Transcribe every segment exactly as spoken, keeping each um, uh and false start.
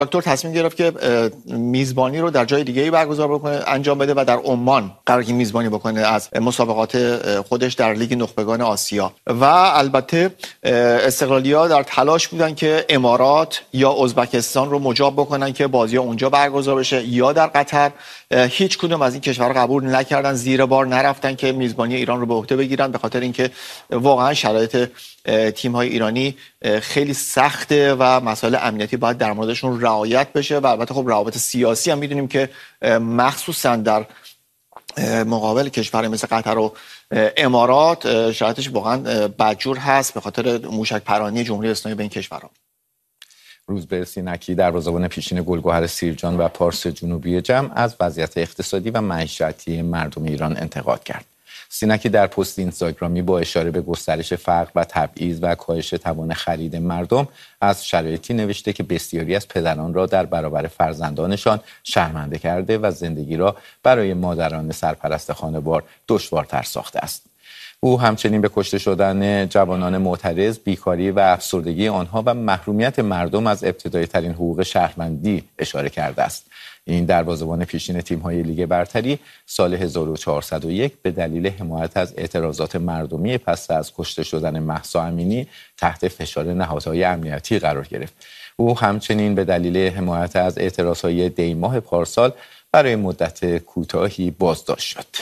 دکتر تصمیم گرفت که میزبانی رو در جای دیگه‌ای برگزار بکنه، انجام بده و در عمان قراره که میزبانی بکنه از مسابقات خودش در لیگ نخبگان آسیا. و البته استقلالی‌ها در تلاش بودن که امارات یا ازبکستان رو مجاب بکنن که بازی اونجا برگزار بشه یا در قطر. هیچ کدوم از این کشورها قبول نکردن، زیر بار نرفتن که میزبانی ایران رو به عهده بگیرن، به خاطر اینکه واقعا شرایط تیم‌های ایرانی خیلی سخته و مسائل امنیتی باید در موردشون رعایت بشه و البته خب روابط سیاسی هم میدونیم که مخصوصا در مقابل کشور مثل قطر و امارات شرایطش واقعا بدجور هست به خاطر موشک پرانی جمهوری اسلامی به این کشورها. روزبه سینکی دروازه‌بان پیشین گلگهر سیرجان و پارس جنوبی جمع از وضعیت اقتصادی و معیشتی مردم ایران انتقاد کرد. سینکی در پست اینستاگرامی با اشاره به گسترش فقر و تبعیض و کاهش توان خرید مردم از شرایطی نوشته که بسیاری از پدران را در برابر فرزندانشان شرمنده کرده و زندگی را برای مادران سرپرست خانوار دشوارتر ساخته است. او همچنین به کشته شدن جوانان معترض، بیکاری و افسردگی آنها و محرومیت مردم از ابتدایی ترین حقوق شهروندی اشاره کرده است. این دروازه‌بان پیشین تیم‌های لیگ برتری سال هزار و چهارصد و یک به دلیل حمایت از اعتراضات مردمی پس از کشته شدن مهسا امینی تحت فشار نهادهای امنیتی قرار گرفت. او همچنین به دلیل حمایت از اعتراضهای دی ماه پارسال برای مدت کوتاهی بازداشت شد.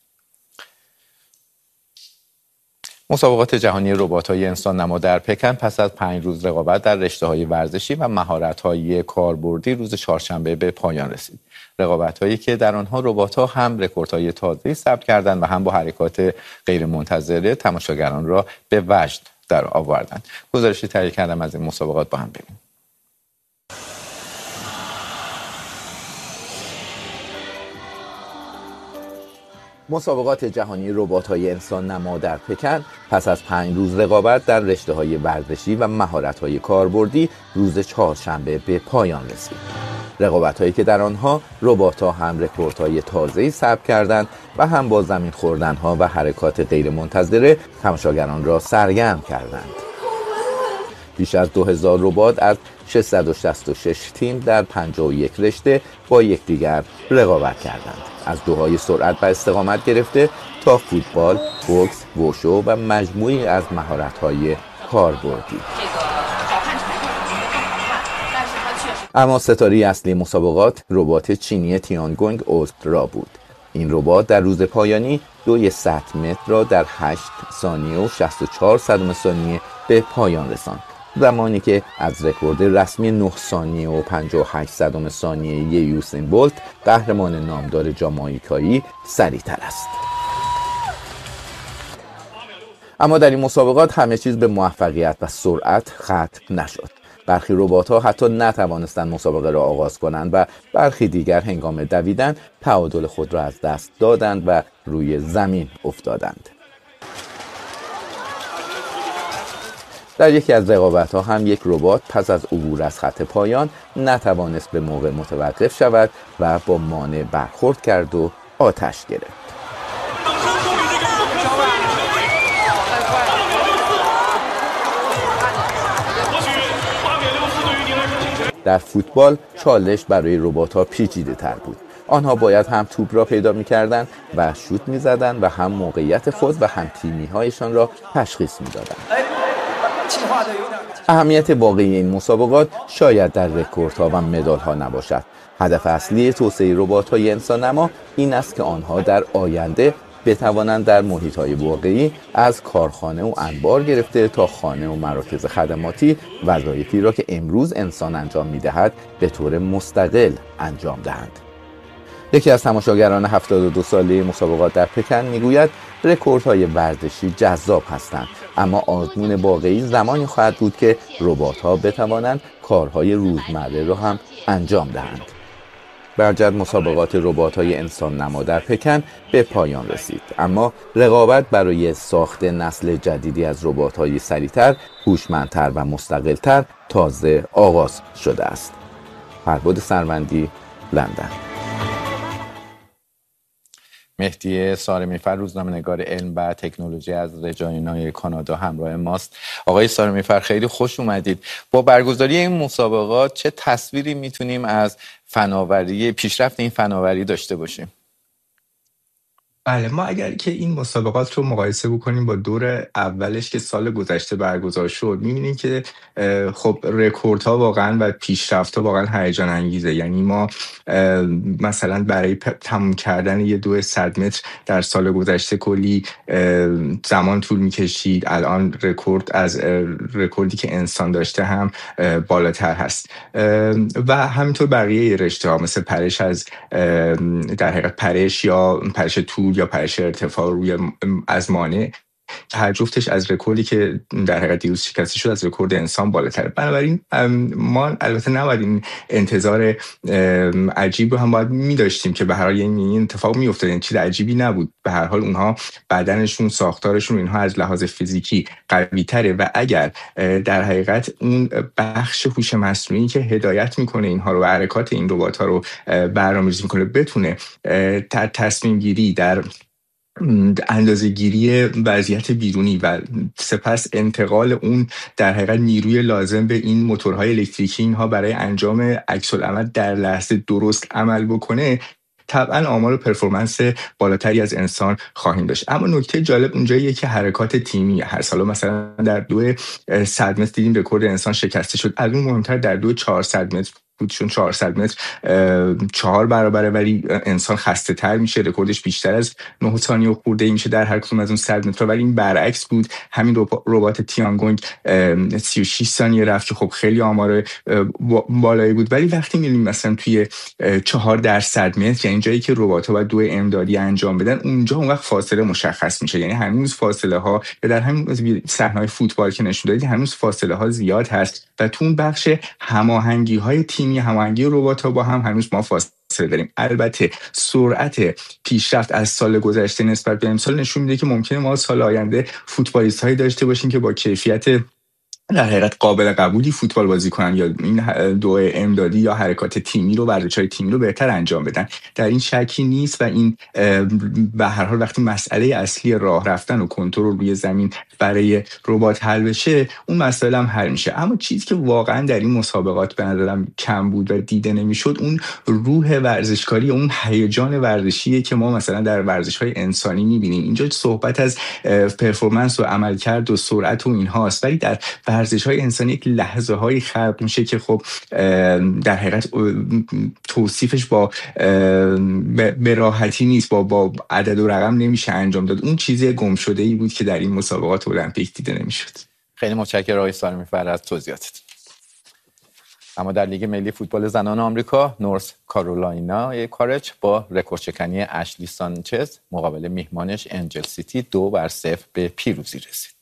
مسابقات جهانی ربات‌های انسان نما در پکن پس از پنج روز رقابت در رشته‌های ورزشی و مهارت‌های کاربردی روز چهارشنبه به پایان رسید. رقابت‌هایی که در آنها ربات‌ها هم رکوردهای تازه‌ای ثبت کردند و هم با حرکات غیرمنتظره تماشاگران را به وجد در آوردند. گزارشی تهیه کردم از این مسابقات، با هم ببینیم. مسابقات جهانی ربات‌های انسان نما در پکن پس از پنج روز رقابت در رشته‌های ورزشی و مهارت‌های کاربردی روز چهارشنبه به پایان رسید. رقابت‌هایی که در آنها ربات‌ها هم رکوردهای تازه‌ای ثبت کردند و هم با زمین خوردن‌ها و حرکات غیرمنتظره تماشاگران را سرگرم کردند. بیش از دو هزار ربات از ششصد و شصت و شش تیم در پنجاه و یک رشته با یکدیگر رقابت کردند. از دوهای سرعت و استقامت گرفته تا فوتبال، بوکس، ووشو و مجموعی از مهارت‌های کاربردی. اما ستاره اصلی مسابقات ربات چینی تیانگونگ اوسترا بود. این ربات در روز پایانی دوی صد متر را در هشت ثانیه و شصت و چهار صدم ثانیه به پایان رساند، زمانی که از رکورد رسمی نه ثانیه و پنجاه و هشت صدم ثانیه یوسین بولت قهرمان نامدار جامائیکایی سریعتر است. اما در این مسابقات همه چیز به موفقیت و سرعت ختم نشد. برخی ربات‌ها حتی نتوانستند مسابقه را آغاز کنند و برخی دیگر هنگام دویدن تعادل خود را از دست دادند و روی زمین افتادند. در یکی از رقابت‌ها هم یک ربات پس از عبور از خط پایان نتوانست به موقع متوقف شود و با مانع برخورد کرد و آتش گرفت. در فوتبال چالش برای ربات‌ها پیچیده تر بود. آنها باید هم توپ را پیدا می‌کردند و شوت می‌زدند و هم موقعیت خود و هم تیمی‌هایشان را تشخیص می‌دادند. اهمیت واقعی این مسابقات شاید در رکوردها و مدال‌ها نباشد. هدف اصلی توسعه ربات‌های انسان نما این است که آنها در آینده بتوانند در محیط‌های واقعی از کارخانه و انبار گرفته تا خانه و مراکز خدماتی وظایفی را که امروز انسان انجام می‌دهد به طور مستقل انجام دهند. یکی از تماشاگران هفتاد و دو ساله مسابقات در پکن میگوید رکوردهای ورزشی جذاب هستند، اما آزمون واقعی زمانی خواهد بود که ربات‌ها بتوانند کارهای روزمره را هم انجام دهند. برجد مسابقات ربات‌های انسان نما در پکن به پایان رسید، اما رقابت برای ساخت نسل جدیدی از ربات‌های سریعتر، هوشمندتر و مستقل‌تر تازه آغاز شده است. فرباد سروندی، لندن. مهدی سارمی‌فر، روزنامه‌نگار علم و تکنولوژی از رجاینا کانادا همراه ماست. آقای سارمی‌فر خیلی خوش اومدید. با برگزاری این مسابقات چه تصویری میتونیم از فناوری پیشرفت این فناوری داشته باشیم؟ بله، ما اگر که این مسابقات رو مقایسه بکنیم با دور اولش که سال گذشته برگزار شد، می‌بینیم که خب رکوردها واقعا و پیشرفت‌ها واقعا هیجان انگیزه. یعنی ما مثلا برای تموم کردن یه دو صد متر در سال گذشته کلی زمان طول می‌کشید، الان رکورد از رکوردی که انسان داشته هم بالاتر هست و همینطور بقیه رشته‌ها مثل پرش از در حقیقت پرش یا پرش طول یا پرش ارتفاع روی از مانع، هر جفتش از رکوردی که در حقیقت دیروز شکسته شد از رکورد انسان بالاتره. بنابراین ما البته نباید این انتظار عجیب رو هم باید می-داشتیم که به هر حال این اتفاق می‌افتاد. این چیز عجیبی نبود. به هر حال اونها بدنشون، ساختارشون، اینها از لحاظ فیزیکی قوی‌تره و اگر در حقیقت اون بخش هوش مصنوعی که هدایت میکنه اینها رو و حرکات این ربات‌ها رو برنامه‌ریزی میکنه بتونه در تصمیم گیری، در اندازه‌گیری وضعیت بیرونی و سپس انتقال اون در حقیقت نیروی لازم به این موتورهای الکتریکی اینها برای انجام عکس‌العمل در لحظه درست عمل بکنه، طبعا آمار و پرفورمنس بالاتری از انسان خواهیم داشت. اما نکته جالب اونجاییه که حرکات تیمی هست. حالا مثلا در دو صد متر دیدیم رکورد انسان شکسته شد. از اون مهمتر در دو چهارصد متر چون چهارصد متر چهار برابره ولی انسان خسته تر میشه، رکوردش بیشتر از نه ثانیه و خورده میشه در هر کدوم از اون صد متر، ولی این برعکس بود. همین ربات تیانگونگ سی و شش ثانیه رفت که خب خیلی آمار بالایی بود. ولی وقتی می‌بینیم مثلا توی چهار درصد متر، یعنی جایی که ربات‌ها باید دو امدادی انجام بدن، اونجا اون وقت فاصله مشخص میشه. یعنی هنوز فاصله ها در همین صحنه‌های فوتبال که نشون دادید هنوز فاصله ها زیاد هست و تو اون بخش هماهنگی های تیمی، هماهنگی ربات‌ها با هم هنوز ما فاصله داریم. البته سرعت پیشرفت از سال گذشته نسبت به امسال نشون میده که ممکنه ما سال آینده فوتبالیست‌هایی داشته باشیم که با کیفیت در حقیقت قابل قبولی فوتبال بازی کنن یا این دو امدادی یا حرکات تیمی رو، ورزش‌های تیمی رو بهتر انجام بدن. در این شکی نیست و این به هر حال وقتی مسئله اصلی راه رفتن و کنترل روی زمین برای ربات حل بشه، اون مسئله هم حل میشه. اما چیزی که واقعا در این مسابقات به نظرم کم بود و دیده نمیشد اون روح ورزشکاری، اون هیجان ورزشیه که ما مثلا در ورزش‌های انسانی می‌بینیم. اینجا صحبت از پرفورمنس و عملکرد و سرعت و اینهاست، ولی در ورزش‌های انسانی یک لحظه‌هایی خلق میشه که خب در حقیقت توصیفش با به راحتی نیست، با با عدد و رقم نمیشه انجام داد. اون چیزی گم شده‌ای بود که در این مسابقات المپیک دیده نمیشد. خیلی متشکرم آقای سارمی‌فر از توضیحاتتون. اما در لیگ ملی فوتبال زنان آمریکا، نورث کارولاینا کارج با رکوردشکنی اشلی سانچز مقابل میهمانش انجل سیتی دو بر صفر به پیروزی رسید.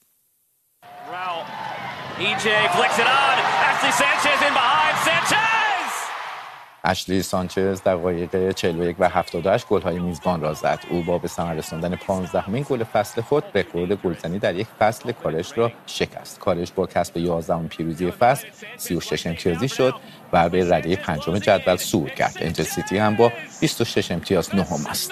ای جی flicks it on. Ashley Sanchez in behind. Sanchez! اشلی سانچز دقایق چهل و یک و هفتاد و هشت گل‌های میزبان را زد. او با به ثمر رساندن پانزدهمین گل فصل خود رکورد گلزنی در یک فصل کارش را شکست. کارش با کسب یازدهمین پیروزی فصل سی و شش امتیازی شد و به رده پنجم جدول صعود کرد. انجل سیتی هم با بیست و شش امتیاز نهم است.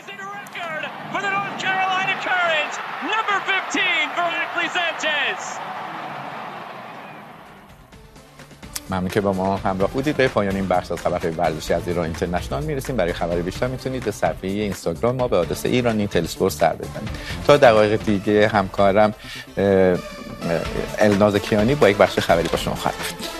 ممنون که با ما همراه بودید. به پایان این بخش از خبرهای ورزشی از ایران اینترنشنال میرسیم. برای خبر بیشتر میتونید به صفحه اینستاگرام ما به آدرس ایران اینتل اسپورت سر بزنید. تا دقایق دیگه همکارم الناز کیانی با یک بخش خبری با شما خواهد بود.